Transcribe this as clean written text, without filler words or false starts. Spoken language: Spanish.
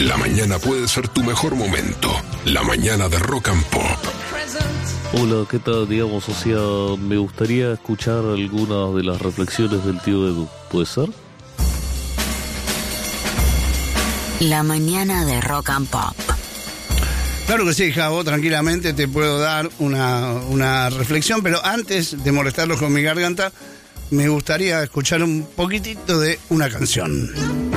La mañana puede ser tu mejor momento. La mañana de Rock and Pop. Hola, ¿qué tal? Digamos, o sea, me gustaría escuchar algunas de las reflexiones del tío Edu. ¿Puede ser? La mañana de Rock and Pop. Claro que sí, Javo, tranquilamente te puedo dar una reflexión, pero antes de molestarlos con mi garganta, me gustaría escuchar un poquitito de una canción.